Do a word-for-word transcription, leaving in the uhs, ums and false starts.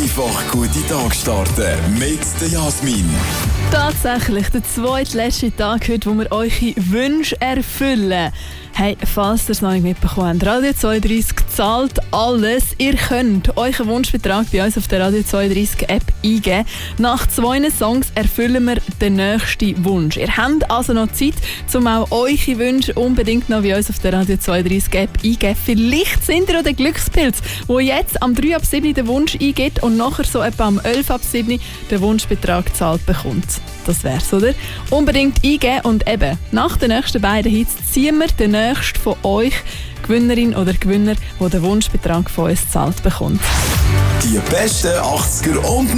Einfach gute Tag starten mit der Jasmin. Tatsächlich der zweitletzte Tag heute, wo wir eure Wünsche erfüllen. Hey, falls ihr es noch nicht mitbekommen habt, Radio zweiunddreißig zahlt alles. Ihr könnt euren Wunschbetrag bei uns auf der Radio zweiunddreißig App eingeben. Nach zwei Songs erfüllen wir den nächsten Wunsch. Ihr habt also noch Zeit, um auch eure Wünsche unbedingt noch bei uns auf der Radio zweiunddreißig App eingeben. Vielleicht sind ihr auch der Glückspilz, der jetzt am drei ab sieben den Wunsch eingibt und nachher so etwa am elf ab sieben den Wunschbetrag gezahlt bekommt. Das wär's, oder? Unbedingt eingeben und eben, nach den nächsten beiden Hits ziehen wir den nächsten von euch, Gewinnerin oder Gewinner, der den Wunschbetrag von uns gezahlt bekommt. Die besten achtziger und